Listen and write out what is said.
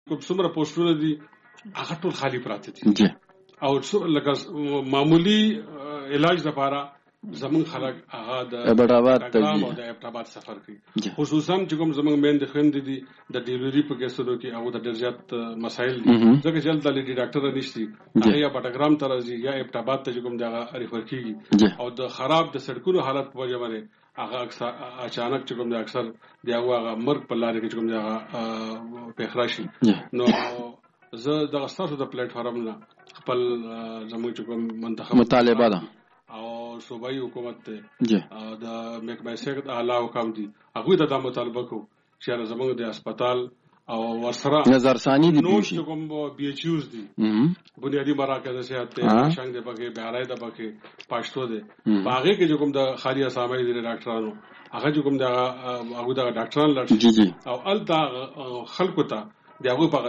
کوم څومره پوسټونه دي هغه ټول خالی پراته دي او لکه معمولی علاج لپاره زمون خلک هغه د ابټاباد او د ابټاباد سفر کوي خصوصا چې کوم زمون مین د خويند دي د ډیلیوري په کیسو کې هغه د ډیر زیات مسایل دي ځکه چې دلته لیډي ډاکټر نشي هغه یا بټګرام ته راځي یا ابټاباد ته کوم دغه ریفر کیږي او د خراب د سړکونو حالت په وجه باندې هغه اچانک چې کوم د اکثر دی هغه مرګ په لارې کې کوم دغه په خراشي نو زه د استاسو د پلیټ فارم نه خپل زموږ کوم منتخب مطالبه ده او صوبایي حکومت ته د میکمایسر اعلی حکام دي هغه د مطالبه کو چې زموږ د هسپتال او ورسره نظرثانی دي نو چې کوم بي ایچ یوز دي بنیادی مراکز صحت ته شنګ د پکې بهارای د پکې پښتو ده باغې کې کوم د خالي اسامه دي ډاکټرانو هغه کوم د هغه د ډاکټرانو لړ او ال دا خلکو ته دغه په